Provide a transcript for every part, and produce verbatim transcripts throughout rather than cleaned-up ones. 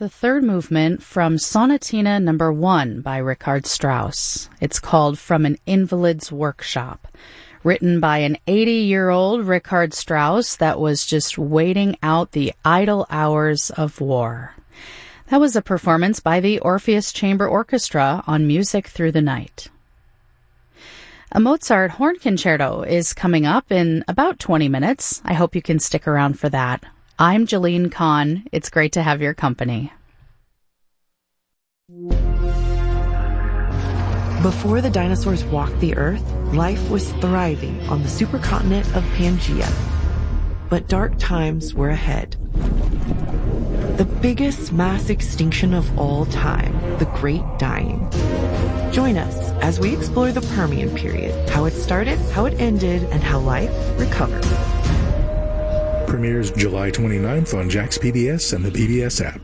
the third movement from Sonatina number one by Richard Strauss. It's called From an Invalid's Workshop, written by an eighty-year-old Richard Strauss that was just waiting out the idle hours of war. That was a performance by the Orpheus Chamber Orchestra on Music Through the Night. A Mozart horn concerto is coming up in about twenty minutes. I hope you can stick around for that. I'm Jeline Kahn. It's great to have your company. Before the dinosaurs walked the Earth, life was thriving on the supercontinent of Pangaea. But dark times were ahead. The biggest mass extinction of all time, the Great Dying. Join us as we explore the Permian period, how it started, how it ended, and how life recovered. Premieres July twenty-ninth on Jax P B S and the P B S app.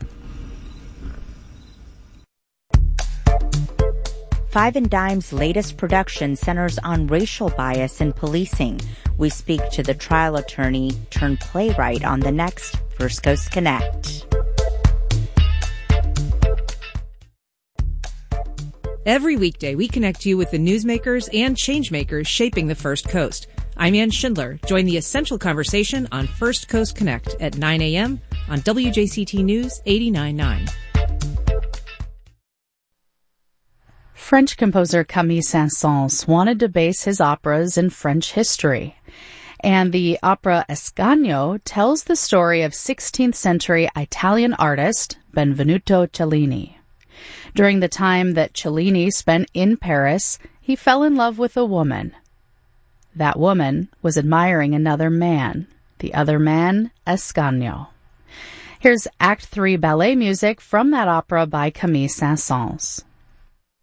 Five and Dime's latest production centers on racial bias in policing. We speak to the trial attorney turned playwright on the next First Coast Connect. Every weekday, we connect you with the newsmakers and changemakers shaping the First Coast. I'm Ann Schindler. Join the essential conversation on First Coast Connect at nine a.m. on W J C T News eighty-nine point nine. French composer Camille Saint-Saëns wanted to base his operas in French history. And the opera Ascanio tells the story of sixteenth century Italian artist Benvenuto Cellini. During the time that Cellini spent in Paris, he fell in love with a woman. That woman was admiring another man, the other man, Ascanio. Here's Act three ballet music from that opera by Camille Saint-Saëns.